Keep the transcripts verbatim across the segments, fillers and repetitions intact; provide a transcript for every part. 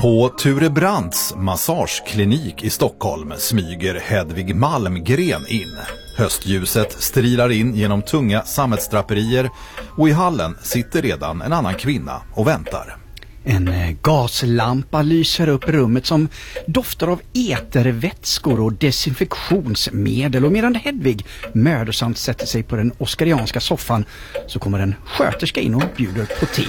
På Ture Brandts massageklinik i Stockholm smyger Hedvig Malmgren in. Höstljuset strilar in genom tunga sammetsdraperier och i hallen sitter redan en annan kvinna och väntar. En gaslampa lyser upp rummet som doftar av etervätskor och desinfektionsmedel, och medan Hedvig mödosamt sätter sig på den oskarianska soffan så kommer en sköterska in och bjuder på te.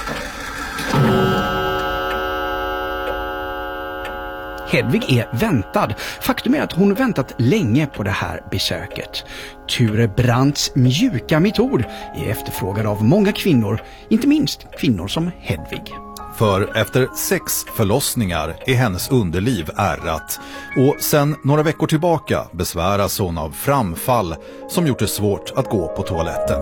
Hedvig är väntad. Faktum är att hon väntat länge på det här besöket. Ture Brandts mjuka metod är efterfrågad av många kvinnor, inte minst kvinnor som Hedvig. För efter sex förlossningar är hennes underliv ärrat och sen några veckor tillbaka besväras hon av framfall som gjort det svårt att gå på toaletten.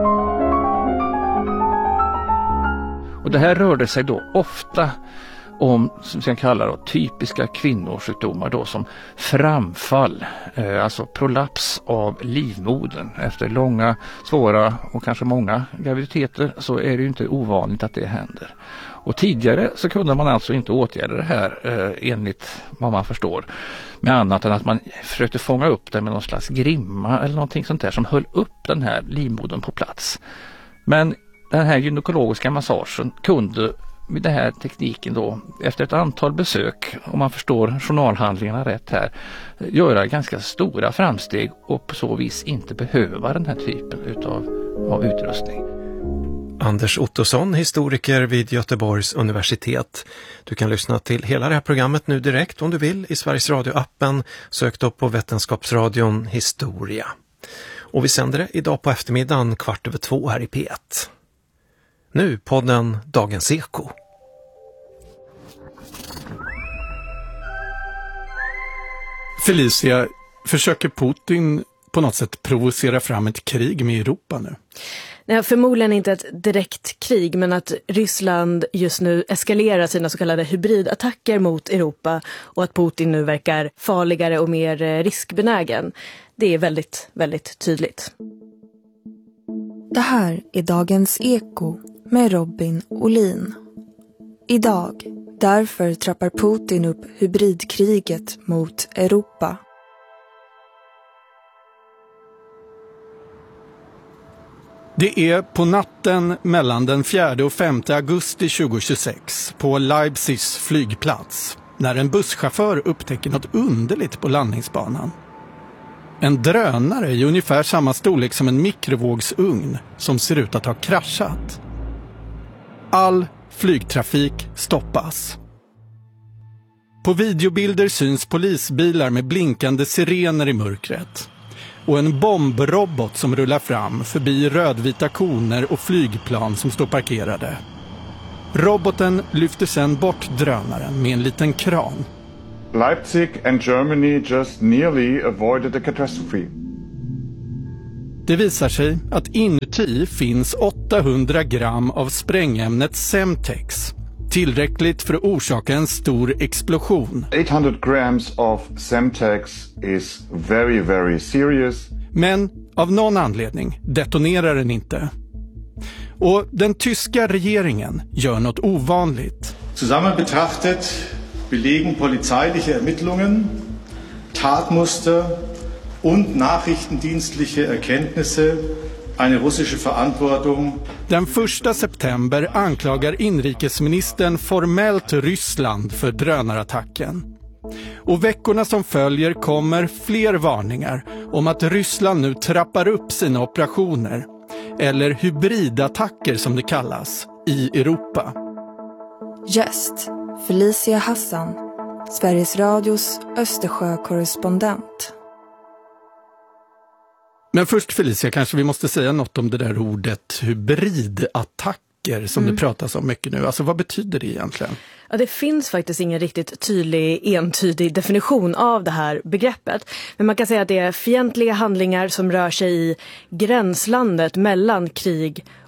Och det här rörde sig då ofta om, som vi kallar då, typiska kvinnosjukdomar då, som framfall, eh, alltså prolaps av livmodern. Efter långa, svåra och kanske många graviditeter så är det ju inte ovanligt att det händer. Och tidigare så kunde man alltså inte åtgärda det här eh, enligt vad man förstår, med annat än att man försökte fånga upp det med någon slags grimma eller någonting sånt där som höll upp den här livmodern på plats. Men den här gynekologiska massagen kunde med den här tekniken då, efter ett antal besök, om man förstår journalhandlingarna rätt här, göra ganska stora framsteg och på så vis inte behöva den här typen utav, av utrustning. Anders Ottosson, historiker vid Göteborgs universitet. Du kan lyssna till hela det här programmet nu direkt om du vill i Sveriges Radio-appen. Sök då på Vetenskapsradion Historia. Och vi sänder det idag på eftermiddagen kvart över två här i P ett. Nu podden Dagens Eko. Felicia, försöker Putin på något sätt provocera fram ett krig med Europa nu? Nej, förmodligen inte ett direkt krig, men att Ryssland just nu eskalerar sina så kallade hybridattacker mot Europa och att Putin nu verkar farligare och mer riskbenägen. Det är väldigt, väldigt tydligt. Det här är Dagens Eko med Robin Olin. Idag, därför trappar Putin upp hybridkriget mot Europa. Det är på natten mellan den fjärde och femte augusti tjugohundratjugosex på Leipzigs flygplats när en busschaufför upptäcker något underligt på landningsbanan. En drönare i ungefär samma storlek som en mikrovågsugn som ser ut att ha kraschat. All flygtrafik stoppas. På videobilder syns polisbilar med blinkande sirener i mörkret. Och en bombrobot som rullar fram förbi rödvita koner och flygplan som står parkerade. Roboten lyfter sedan bort drönaren med en liten kran. Leipzig and Germany just nearly avoided a catastrophe. Det visar sig att inuti finns åttahundra gram av sprängämnet Semtex. Tillräckligt för att orsaka en stor explosion. eight hundred grams of Semtex is very, very serious. Men av någon anledning detonerar den inte. Och den tyska regeringen gör något ovanligt. Zusammen betrachtet belegen polizeiliche Ermittlungen, Tatmuster und nachrichtendienstliche Erkenntnisse eine russische Verantwortung. Den första september anklagar inrikesministern formellt Ryssland för drönarattacken. Och veckorna som följer kommer fler varningar om att Ryssland nu trappar upp sina operationer, eller hybridattacker som det kallas, i Europa. Gäst Felicia Hassan, Sveriges Radios Östersjö-korrespondent. Men först Felicia, kanske vi måste säga något om det där ordet hybridattacker som mm. det pratas om mycket nu. Alltså vad betyder det egentligen? Ja, det finns faktiskt ingen riktigt tydlig, entydig definition av det här begreppet. Men man kan säga att det är fientliga handlingar som rör sig i gränslandet mellan krig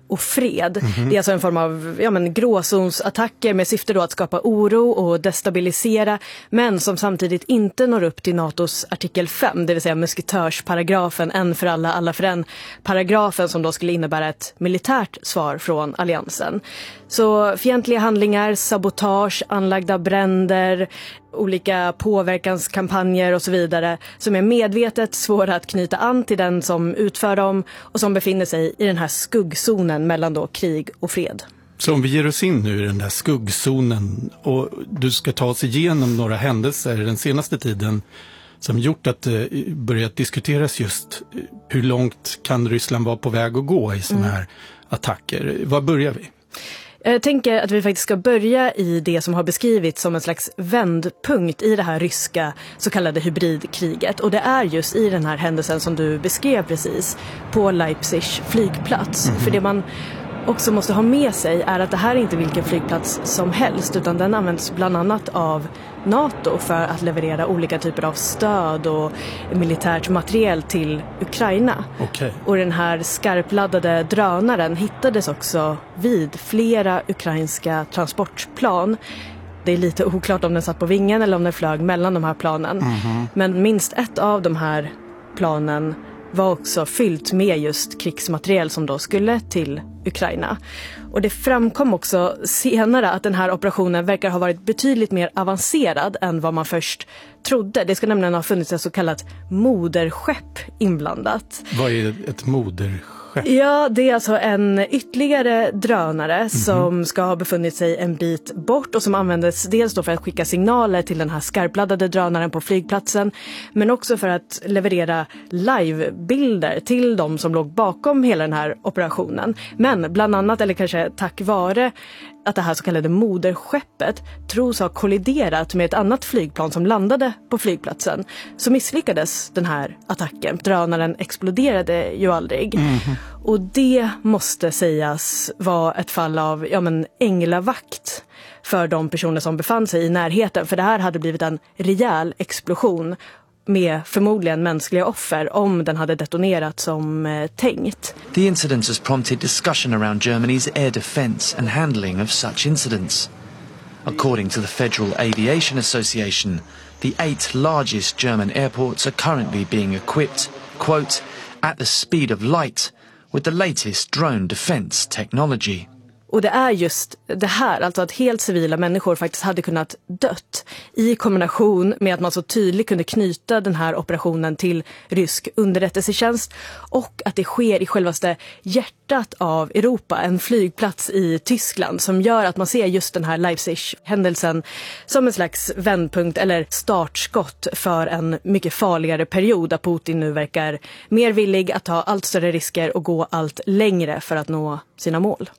och fred. Mm-hmm. Det är alltså en form av ja, men, gråzonsattacker med syfte då att skapa oro och destabilisera, men som samtidigt inte når upp till NATOs artikel fem, det vill säga musketörsparagrafen, en för alla, alla för en, paragrafen som då skulle innebära ett militärt svar från alliansen. Så fientliga handlingar, sabotage, anlagda bränder, olika påverkanskampanjer och så vidare som är medvetet svåra att knyta an till den som utför dem och som befinner sig i den här skuggzonen mellan då krig och fred. Så om vi ger oss in nu i den där skuggzonen och du ska ta oss igenom några händelser den senaste tiden som gjort att det börjat diskuteras just hur långt kan Ryssland vara på väg att gå i sådana här mm. attacker. Var börjar vi? Jag tänker att vi faktiskt ska börja i det som har beskrivits som en slags vändpunkt i det här ryska så kallade hybridkriget. Och det är just i den här händelsen som du beskrev precis på Leipzig flygplats. Mm-hmm. För det man också måste ha med sig är att det här är inte vilken flygplats som helst, utan den används bland annat av NATO för att leverera olika typer av stöd och militärt materiel till Ukraina. Okay. Och den här skarpladdade drönaren hittades också vid flera ukrainska transportplan. Det är lite oklart om den satt på vingen eller om den flög mellan de här planen. Mm-hmm. Men minst ett av de här planen var också fyllt med just krigsmateriel som då skulle till Ukraina. Och det framkom också senare att den här operationen verkar ha varit betydligt mer avancerad än vad man först trodde. Det ska nämligen ha funnits ett så kallat moderskepp inblandat. Vad är ett moderskepp? Ja, det är alltså en ytterligare drönare mm-hmm. som ska ha befunnit sig en bit bort och som användes dels då för att skicka signaler till den här skarpladdade drönaren på flygplatsen, men också för att leverera livebilder till de som låg bakom hela den här operationen. Men bland annat, eller kanske tack vare att det här så kallade moderskeppet tros ha kolliderat med ett annat flygplan som landade på flygplatsen, så misslyckades den här attacken. Drönaren exploderade ju aldrig. Mm-hmm. Och det måste sägas vara ett fall av ja, men, änglavakt för de personer som befann sig i närheten. För det här hade blivit en rejäl explosion med förmodligen mänskliga offer om den hade detonerat som eh, tänkt. The incident has prompted discussion around Germany's air defense and handling of such incidents. According to the Federal Aviation Association, the eight largest German airports are currently being equipped, quote, at the speed of light with the latest drone defense technology. Och det är just det här, alltså att helt civila människor faktiskt hade kunnat dött i kombination med att man så tydligt kunde knyta den här operationen till rysk underrättelsetjänst och att det sker i självaste hjärtat av Europa, en flygplats i Tyskland, som gör att man ser just den här Leipzig-händelsen som en slags vändpunkt eller startskott för en mycket farligare period där Putin nu verkar mer villig att ta allt större risker och gå allt längre för att nå sina mål.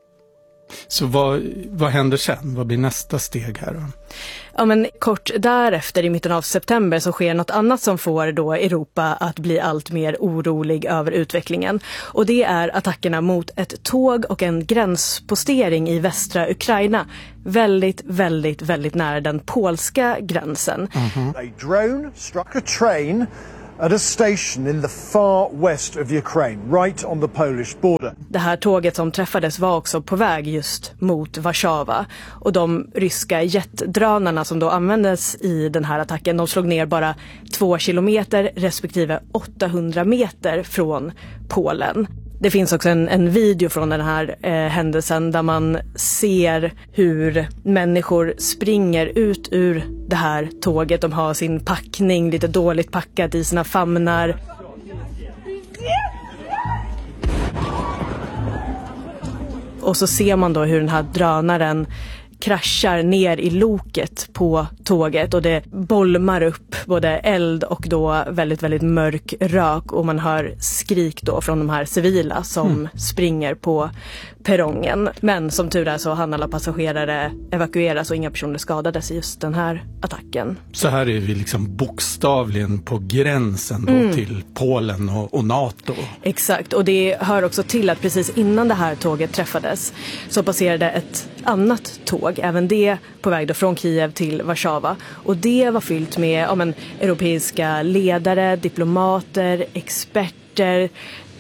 Så vad, vad händer sen? Vad blir nästa steg här då? Ja, men kort därefter i mitten av september så sker något annat som får då Europa att bli allt mer orolig över utvecklingen. Och det är attackerna mot ett tåg och en gränspostering i västra Ukraina. Väldigt, väldigt, väldigt nära den polska gränsen. Mm-hmm. A drone struck a train at a station in the far west of Ukraine, right on the Polish border. Det här tåget som träffades var också på väg just mot Warszawa. Och de ryska jetdrönarna som då användes i den här attacken, de slog ner bara två kilometer respektive åttahundra meter från Polen. Det finns också en, en video från den här eh, händelsen där man ser hur människor springer ut ur det här tåget. De har sin packning lite dåligt packat i sina famnar. Och så ser man då hur den här drönaren kraschar ner i loket på tåget och det bolmar upp både eld och då väldigt, väldigt mörk rök och man hör skrik då från de här civila som mm. springer på perrongen. Men som tur är så hann alla passagerare evakueras och inga personer skadades i just den här attacken. Så här är vi liksom bokstavligen på gränsen då mm. till Polen och, och NATO. Exakt, och det hör också till att precis innan det här tåget träffades så passerade ett annat tåg, även det på väg då från Kiev till Warszawa. Och det var fyllt med ja, men, europeiska ledare, diplomater, experter,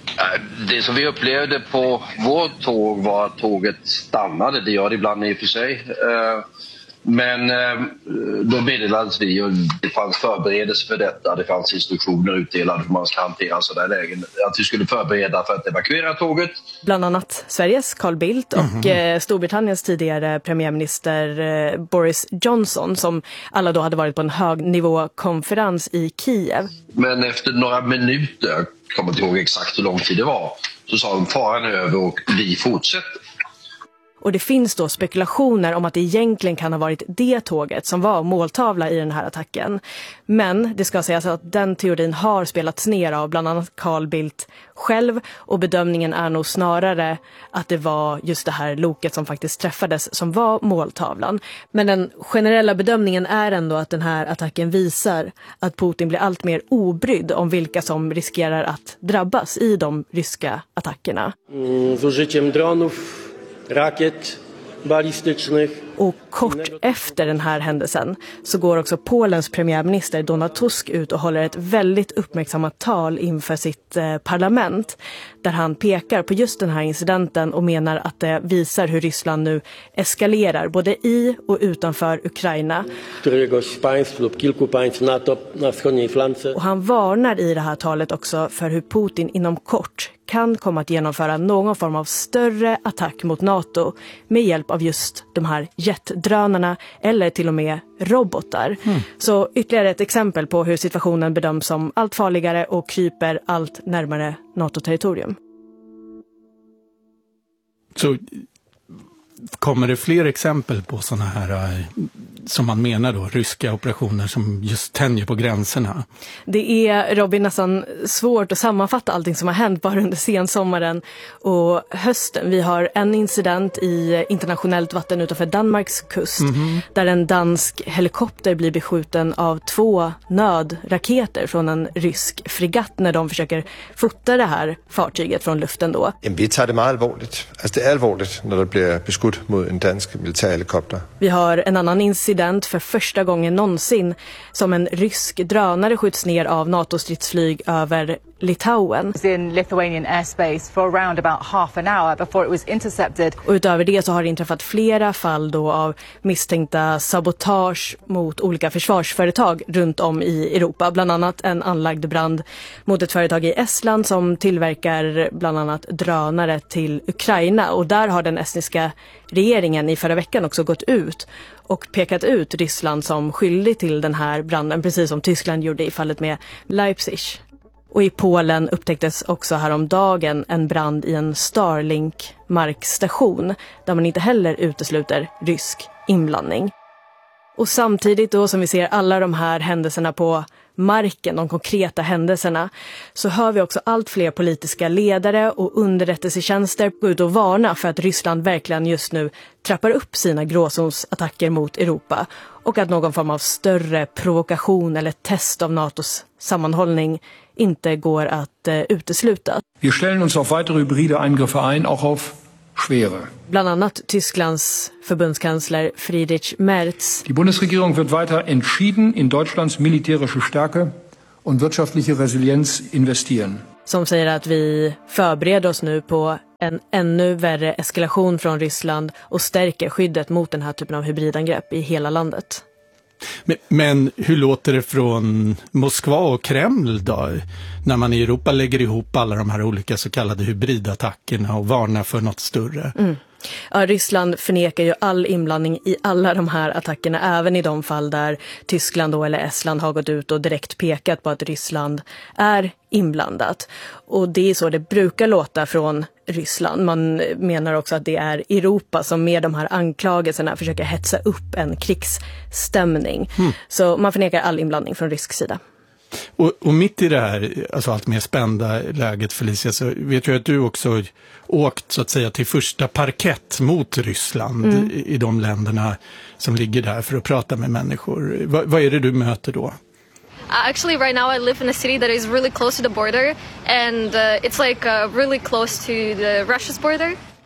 Det som vi upplevde på vårt tåg var att tåget stannade. Det gör det ibland i och för sig. Men då meddelades vi och det fanns förberedelse för detta. Det fanns instruktioner utdelade hur man ska hantera sådana lägen. Att vi skulle förbereda för att evakuera tåget. Bland annat Sveriges Carl Bildt och mm-hmm. Storbritanniens tidigare premiärminister Boris Johnson, som alla då hade varit på en högnivåkonferens i Kiev. Men efter några minuter, jag kommer inte ihåg exakt hur lång tid det var, så sa de faran är över och vi fortsätter. Och det finns då spekulationer om att det egentligen kan ha varit det tåget som var måltavla i den här attacken. Men det ska sägas att den teorin har spelats ner av bland annat Carl Bildt själv, och bedömningen är nog snarare att det var just det här loket som faktiskt träffades som var måltavlan. Men den generella bedömningen är ändå att den här attacken visar att Putin blir allt mer obrydd om vilka som riskerar att drabbas i de ryska attackerna. Mm, z użyciem dronów, rakiet, balistycznych. Och kort efter den här händelsen så går också Polens premiärminister Donald Tusk ut och håller ett väldigt uppmärksammat tal inför sitt eh, parlament, där han pekar på just den här incidenten och menar att det visar hur Ryssland nu eskalerar både i och utanför Ukraina. Och han varnar i det här talet också för hur Putin inom kort kan komma att genomföra någon form av större attack mot NATO med hjälp av just de här jetdrönarna eller till och med robotar. Mm. Så ytterligare ett exempel på hur situationen bedöms som allt farligare och kryper allt närmare NATO-territorium. Så kommer det fler exempel på sådana här, som man menar då, ryska operationer som just tänjer på gränserna? Det är, Robin, nästan svårt att sammanfatta allting som har hänt bara under sensommaren och hösten. Vi har en incident i internationellt vatten utanför Danmarks kust, mm-hmm. där en dansk helikopter blir beskjuten av två nödraketer från en rysk fregatt när de försöker fota det här fartyget från luften då. Vi tar det mycket allvarligt. Alltså det är allvarligt när det blir beskudt mot en dansk militärhelikopter. Vi har en annan incident för första gången någonsin som en rysk drönare skjuts ner av NATO-stridsflyg över Litauen. In Lithuanian airspace for around about half an hour before it was intercepted. Och utöver det så har det inträffat flera fall då av misstänkta sabotage mot olika försvarsföretag runt om i Europa. Bland annat en anlagd brand mot ett företag i Estland som tillverkar bland annat drönare till Ukraina. Och där har den estniska regeringen i förra veckan också gått ut och pekat ut Ryssland som skyldig till den här branden, precis som Tyskland gjorde i fallet med Leipzig. Och i Polen upptäcktes också häromdagen en brand i en Starlink-markstation där man inte heller utesluter rysk inblandning. Och samtidigt då som vi ser alla de här händelserna på marken, de konkreta händelserna, så hör vi också allt fler politiska ledare och underrättelsetjänster gå ut och varna för att Ryssland verkligen just nu trappar upp sina gråzonsattacker mot Europa och att någon form av större provokation eller test av NATOs sammanhållning inte går att uh, utesluta. Vi stellen oss auf weitere hybride Eingriffe ein, auch auf schwere. Bland annat Tysklands förbundskansler Friedrich Merz. Die Bundesregierung wird weiter entschieden in Deutschlands militärische Stärke und wirtschaftliche Resilienz investieren. Som säger att vi förbereder oss nu på en ännu värre eskalation från Ryssland och stärker skyddet mot den här typen av hybridangrepp i hela landet. Men, men hur låter det från Moskva och Kreml då? När man i Europa lägger ihop alla de här olika så kallade hybridattackerna och varnar för något större. Mm. Ja, Ryssland förnekar ju all inblandning i alla de här attackerna, även i de fall där Tyskland då eller Estland har gått ut och direkt pekat på att Ryssland är inblandat. Och det är så det brukar låta från Ryssland. Man menar också att det är Europa som med de här anklagelserna försöker hetsa upp en krigsstämning. Mm. Så man förnekar all inblandning från rysk sida. Och, och mitt i det här, alltså allt mer spända läget, Felicia, så vet jag att du också åkt så att säga till första parkett mot Ryssland mm. i, i de länderna som ligger där för att prata med människor. Va, vad är det du möter då? Actually, right now I live in a city that is really close to the border, and uh, it's like uh, really close to the Russia's border.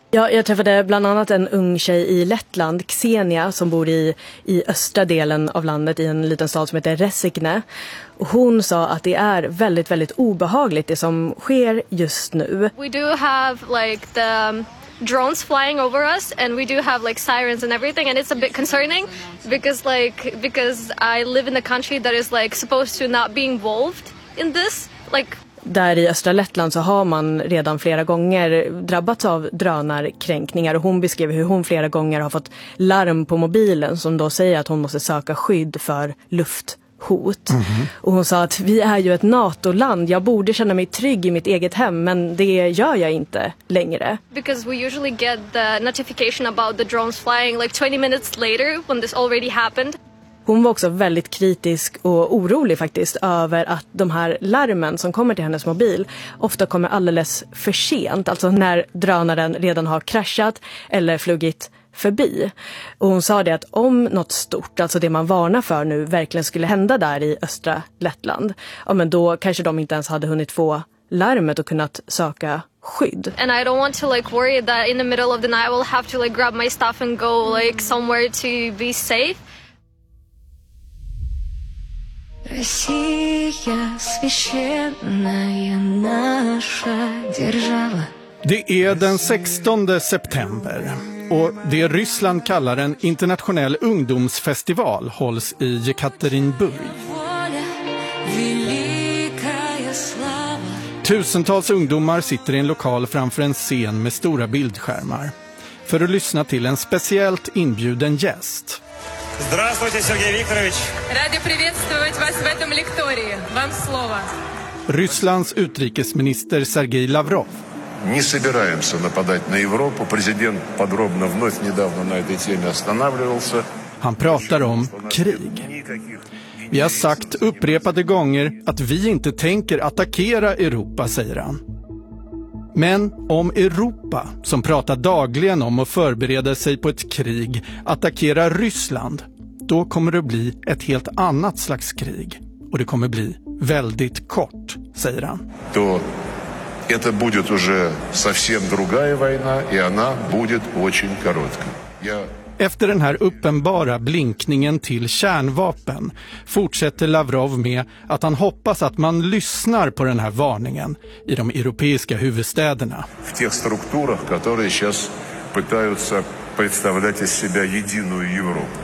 Ja, jag träffade bland annat en ung tjej i Lettland, Xenia, som bor i, i östra delen av landet i en liten stad som heter Resigne. Och hon sa att det är väldigt, väldigt obehagligt det som sker just nu. We do have like the um, drones flying over us, and we do have like sirens and everything, and it's a bit concerning because like because I live in a country that is like supposed to not be involved in this, like. Där i östra Lettland så har man redan flera gånger drabbats av drönarkränkningar, och hon beskrev hur hon flera gånger har fått larm på mobilen som då säger att hon måste söka skydd för lufthot. Mm-hmm. Och hon sa att vi är ju ett NATO-land, jag borde känna mig trygg i mitt eget hem, men det gör jag inte längre. Because we usually get the notification about the drones flying like twenty minutes later when this already happened. Hon var också väldigt kritisk och orolig faktiskt över att de här larmen som kommer till hennes mobil ofta kommer alldeles för sent. Alltså när drönaren redan har kraschat eller flugit förbi. Och hon sa det att om något stort, alltså det man varnar för nu, verkligen skulle hända där i östra Lettland, ja men då kanske de inte ens hade hunnit få larmet och kunnat söka skydd. And I don't want to like worry that in the middle of the night I will have to like grab my stuff and go like somewhere to be safe. Россия, священная наша держава. Det är den sextonde september och det Ryssland kallar en internationell ungdomsfestival hålls i Jekaterinburg. Tusentals ungdomar sitter i en lokal framför en scen med stora bildskärmar för att lyssna till en speciellt inbjuden gäst. Здравствуйте, Сергей Викторович. Рады приветствовать вас в этом лектории. Вам слово. Rysslands utrikesminister Sergej Lavrov. Не собираемся нападать на Европу. Президент подробно вновь недавно на этой теме останавливался. Han pratar om krig. Vi har sagt upprepade gånger att vi inte tänker attackera Europa, säger han. Men om Europa, som pratar dagligen om att förbereda sig på ett krig, attackerar Ryssland, då kommer det bli ett helt annat slags krig. Och det kommer bli väldigt kort, säger han. Då это будет уже совсем другая война, и она будет очень короткой. Я... Efter den här uppenbara blinkningen till kärnvapen fortsätter Lavrov med att han hoppas att man lyssnar på den här varningen i de europeiska huvudstäderna. В тех структурах, которые сейчас пытаются представлять из себя единую Европу.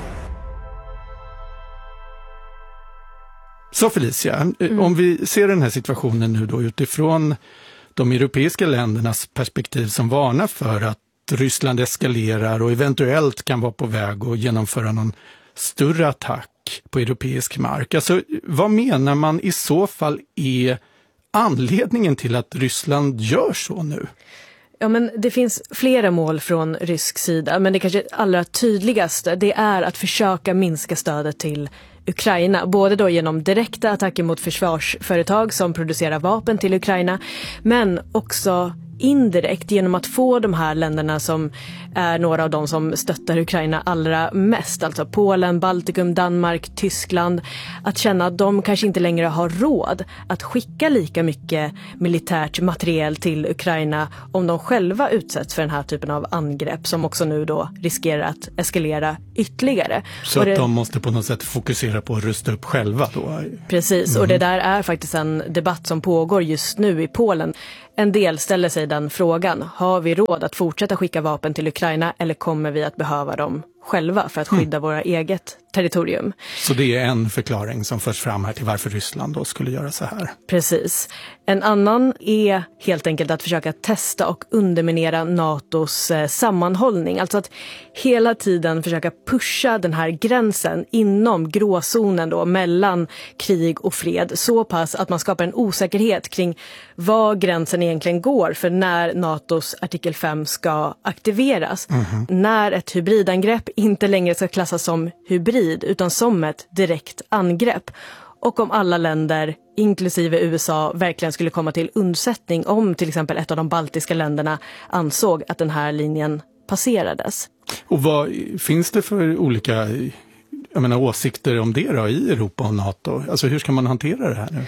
Så Felicia, mm. om vi ser den här situationen nu då utifrån de europeiska ländernas perspektiv som varnar för att Ryssland eskalerar och eventuellt kan vara på väg att genomföra någon större attack på europeisk mark. Alltså, vad menar man i så fall är anledningen till att Ryssland gör så nu? Ja, men det finns flera mål från rysk sida, men det kanske allra tydligaste det är att försöka minska stödet till Ukraina, både då genom direkta attacker mot försvarsföretag som producerar vapen till Ukraina, men också indirekt genom att få de här länderna som är några av de som stöttar Ukraina allra mest, alltså Polen, Baltikum, Danmark, Tyskland, att känna att de kanske inte längre har råd att skicka lika mycket militärt materiel till Ukraina om de själva utsätts för den här typen av angrepp som också nu då riskerar att eskalera ytterligare. Så och det, att de måste på något sätt fokusera på att rusta upp själva då? Precis, mm. och det där är faktiskt en debatt som pågår just nu i Polen. En del ställer sig den frågan, har vi råd att fortsätta skicka vapen till Ukraina eller kommer vi att behöva dem själva för att skydda mm. våra eget territorium? Så det är en förklaring som förs fram här till varför Ryssland då skulle göra så här. Precis. En annan är helt enkelt att försöka testa och underminera NATOs eh, sammanhållning. Alltså att hela tiden försöka pusha den här gränsen inom gråzonen då mellan krig och fred så pass att man skapar en osäkerhet kring var gränsen egentligen går för när NATOs artikel fem ska aktiveras. Mm-hmm. När ett hybridangrepp inte längre ska klassas som hybrid utan som ett direkt angrepp. Och om alla länder, inklusive U S A, verkligen skulle komma till undsättning om till exempel ett av de baltiska länderna ansåg att den här linjen passerades. Och vad finns det för olika jag menar, åsikter om det då i Europa och NATO? Alltså hur ska man hantera det här nu?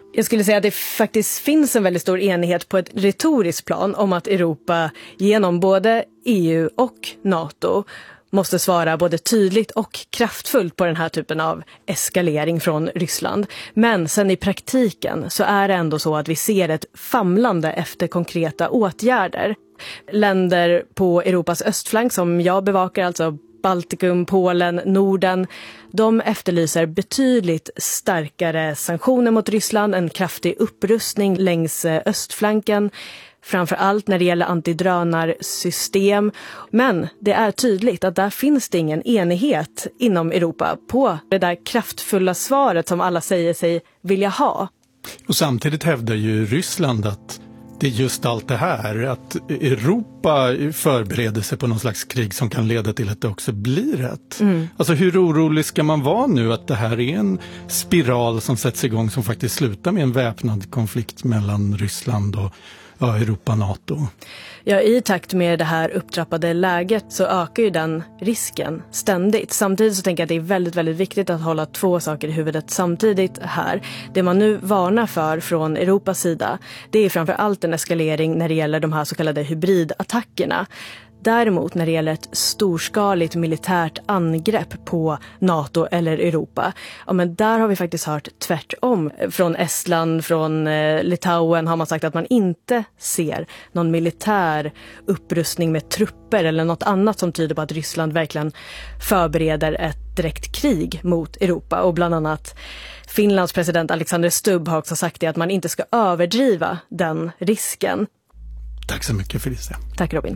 Jag skulle säga att det faktiskt finns en väldigt stor enighet på ett retoriskt plan om att Europa genom både E U och NATO måste svara både tydligt och kraftfullt på den här typen av eskalering från Ryssland. Men sen i praktiken så är det ändå så att vi ser ett famlande efter konkreta åtgärder. Länder på Europas östflank som jag bevakar, alltså Baltikum, Polen, Norden, de efterlyser betydligt starkare sanktioner mot Ryssland, en kraftig upprustning längs östflanken, framför allt när det gäller antidrönarsystem. Men det är tydligt att där finns det ingen enighet inom Europa på det där kraftfulla svaret som alla säger sig vilja ha. Och samtidigt hävdar ju Ryssland att det är just allt det här, att Europa förbereder sig på någon slags krig som kan leda till att det också blir ett. Mm. Alltså hur orolig ska man vara nu att det här är en spiral som sätts igång som faktiskt slutar med en väpnad konflikt mellan Ryssland och ja, Europa, NATO? Ja, i takt med det här upptrappade läget så ökar ju den risken ständigt. Samtidigt så tänker jag att det är väldigt, väldigt viktigt att hålla två saker i huvudet samtidigt här. Det man nu varnar för från Europas sida, det är framför allt en eskalering när det gäller de här så kallade hybridattackerna. Däremot när det gäller ett storskaligt militärt angrepp på NATO eller Europa, ja, men där har vi faktiskt hört tvärtom. Från Estland, från eh, Litauen har man sagt att man inte ser någon militär upprustning med trupper eller något annat som tyder på att Ryssland verkligen förbereder ett direkt krig mot Europa. Och bland annat Finlands president Alexander Stubb har också sagt det, att man inte ska överdriva den risken. Tack så mycket Felicia. Tack Robin.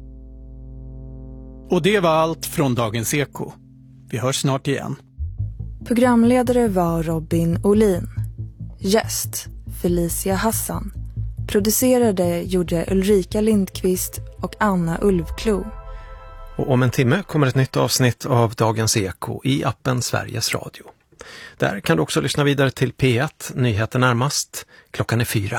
Och det var allt från Dagens Eko. Vi hörs snart igen. Programledare var Robin Olin. Gäst Felicia Hassan. Producerade gjorde Ulrika Lindqvist och Anna Ulvklo. Och om en timme kommer ett nytt avsnitt av Dagens Eko i appen Sveriges Radio. Där kan du också lyssna vidare till P ett, nyheter närmast. Klockan är fyra.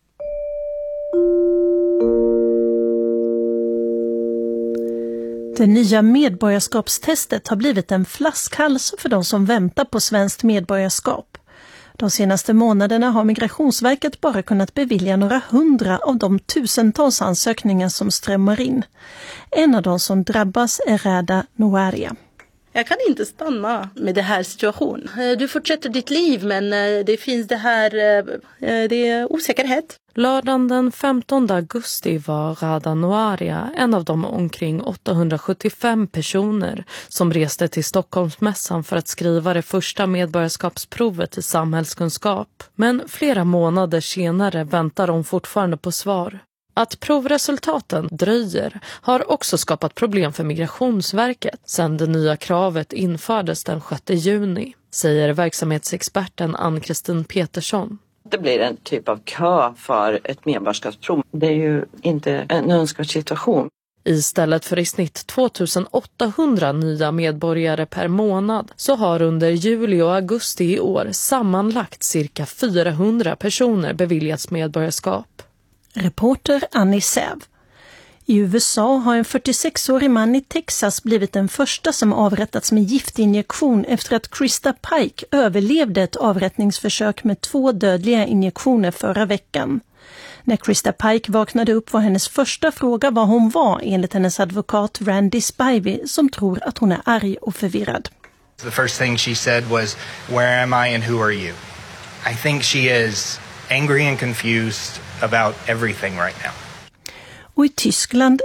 Det nya medborgarskapstestet har blivit en flaskhals för de som väntar på svenskt medborgarskap. De senaste månaderna har Migrationsverket bara kunnat bevilja några hundra av de tusentals ansökningar som strömmar in. En av de som drabbas är Rada Noaria. Jag kan inte stanna med det här situationen. Du fortsätter ditt liv, men det finns det här, det är osäkerhet. Lördagen den femtonde augusti var Rada Noaria en av de omkring åttahundrasjuttiofem personer som reste till Stockholmsmässan för att skriva det första medborgarskapsprovet i samhällskunskap. Men flera månader senare väntar de fortfarande på svar. Att provresultaten dröjer har också skapat problem för Migrationsverket sedan det nya kravet infördes den sjätte juni, säger verksamhetsexperten Ann-Kristin Petersson. Det blir en typ av kö för ett medborgarskapsprov. Det är ju inte en önskvärd situation. Istället för i snitt tvåtusenåttahundra nya medborgare per månad så har under juli och augusti i år sammanlagt cirka fyrahundra personer beviljats medborgarskap. Reporter Annie Säv. I U S A har en fyrtiosexårig man i Texas blivit den första som avrättats med giftinjektion efter att Krista Pike överlevde ett avrättningsförsök med två dödliga injektioner förra veckan. När Krista Pike vaknade upp var hennes första fråga vad hon var, enligt hennes advokat Randy Spivey, som tror att hon är arg och förvirrad. The first thing she said was, "Where am I and who are you?" I think she is angry and confused about everything right now. Och i Tyskland